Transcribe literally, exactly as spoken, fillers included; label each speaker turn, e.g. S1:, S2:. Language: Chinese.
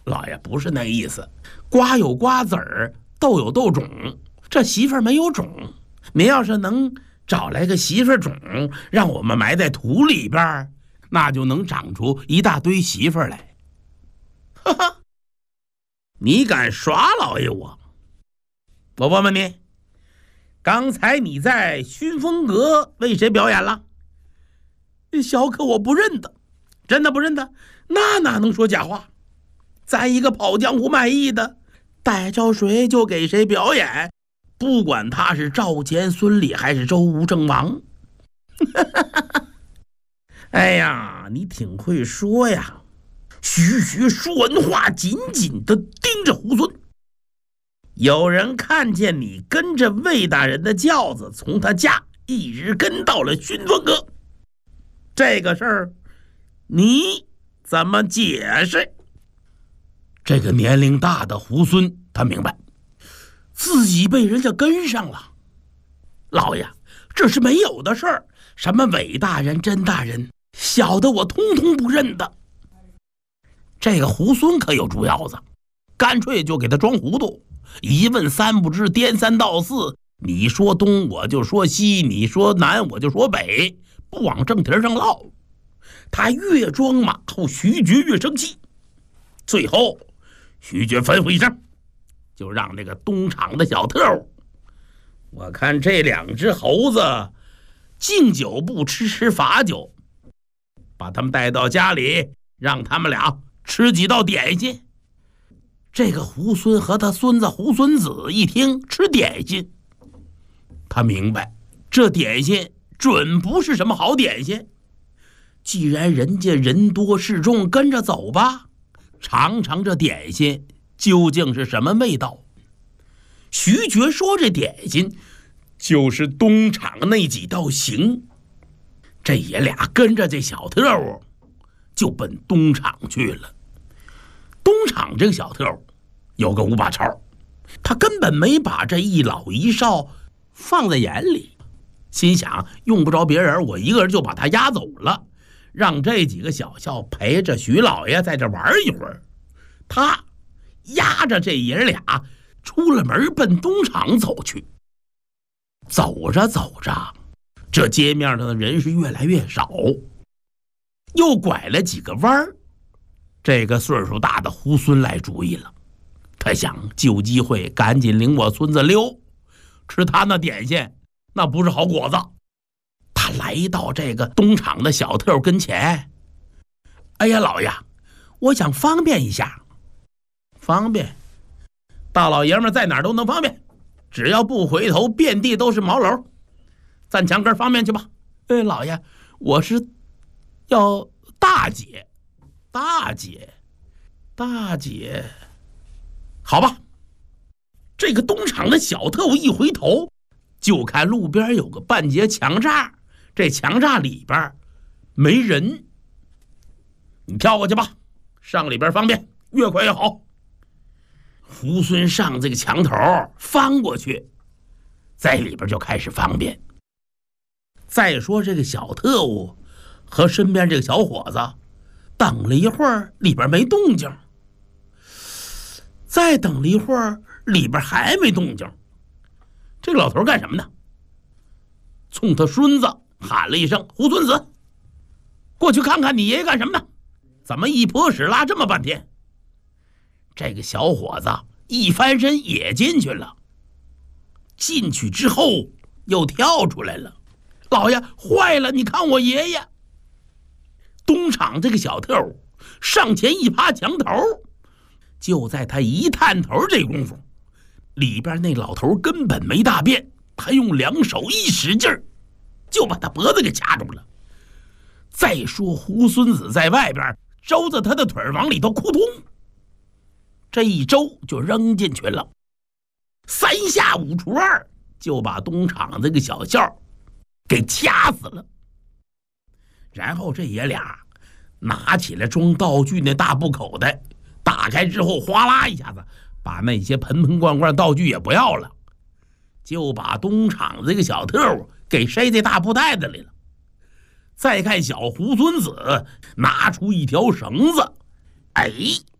S1: 老爷不是那意思，瓜有瓜子儿，豆有豆种，这媳妇儿没有种，您要是能找来个媳妇儿种，让我们埋在土里边，那就能长出一大堆媳妇儿来。哈哈，你敢耍老爷我？我问问你，刚才你在熏风阁为谁表演了？小可我不认得，真的不认得，那哪能说假话？咱一个跑江湖卖艺的，逮着谁就给谁表演，不管他是赵钱孙李还是周吴郑王。哎呀，你挺会说呀！徐徐说完话，紧紧地盯着猢狲。有人看见你跟着魏大人的轿子从他家一直跟到了熏风阁，这个事儿你怎么解释？这个年龄大的猢狲他明白自己被人家跟上了。老爷，这是没有的事儿，什么韦大人甄大人，小的我通通不认得。这个猢狲可有猪腰子，干脆就给他装糊涂，一问三不知，颠三倒四，你说东我就说西，你说南我就说北，不往正题上唠。他越装马后，徐觉越生气。最后徐觉吩咐一声，就让那个东厂的小特务，我看这两只猴子敬酒不吃吃罚酒，把他们带到家里，让他们俩吃几道点心。这个猢狲和他孙子猢狲子一听吃点心，他明白这点心准不是什么好点心。既然人家人多势众，跟着走吧，尝尝这点心究竟是什么味道。徐觉说这点心就是东厂那几道刑。这爷俩跟着这小特务就奔东厂去了。东厂这个小特务有个五把抄，他根本没把这一老一少放在眼里，心想用不着别人，我一个人就把他押走了，让这几个小校陪着徐老爷在这玩一会儿。他押着这爷俩出了门，奔东厂走去。走着走着，这街面上的人是越来越少，又拐了几个弯儿。这个岁数大的猢狲来主意了，他想就机会赶紧领我孙子溜，吃他那点心那不是好果子。他来到这个东厂的小特跟前，哎呀老爷，我想方便一下。方便？大老爷们在哪儿都能方便，只要不回头遍地都是毛楼，站墙根方便去吧。哎，老爷，我是要大姐。大姐大姐好吧。这个东厂的小特务一回头，就看路边有个半截墙栅，这墙栅里边没人。你跳过去吧，上里边方便，越快越好。猢狲上这个墙头翻过去，在里边就开始方便。再说这个小特务和身边这个小伙子等了一会儿，里边没动静，再等了一会儿，里边还没动静。这个老头干什么呢？冲他孙子喊了一声：“猢狲子，过去看看你爷爷干什么呢？怎么一泼屎拉这么半天？”这个小伙子一翻身也进去了，进去之后又跳出来了。老爷，坏了，你看我爷爷！东厂这个小特务上前一趴墙头，就在他一探头这功夫，里边那老头根本没大便，他用两手一使劲儿，就把他脖子给掐住了。再说猢狲子在外边周着他的腿往里头扑通，这一周就扔进去了，三下五除二就把东厂这个小校给掐死了。然后这爷俩拿起来装道具那大布口袋，打开之后哗啦一下子把那些盆盆罐罐道具也不要了，就把东厂这个小特务给塞在大布袋子里了。再看小猢狲子拿出一条绳子，哎